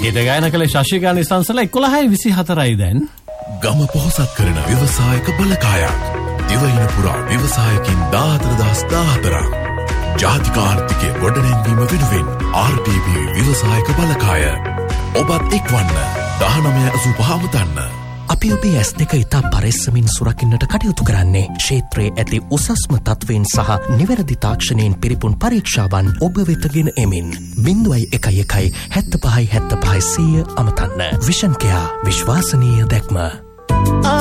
ගීත ගායන කළේ ශශිකාන්ත නිසංසලා 11:24යි දැන්. ගම පොහොසත් කරන ව්‍යවසායක බලකායක්. දිවයින පුරා ව්‍යවසායකින් 14,014ක්. ජාතික ආර්ථිකය ගොඩනැංවීම වෙනුවෙන් RDB ව්‍යවසායක බලකාය. ඔබත් එක්වන්න 1985 මුතන්න. අපි ඔබේ S2 ඉතා පරිස්සමින් සුරකින්නට කටයුතු කරන්නේ ක්ෂේත්‍රයේ ඇති උසස්ම තත්වයෙන් සහ නිවැරදි තාක්ෂණයෙන් පිරිපුන් පරීක්ෂාවන් ඔබ වෙතගෙන එමින් 01117575 100 අමතන්න. විෂන් කෙයා විශ්වාසනීය දැක්ම.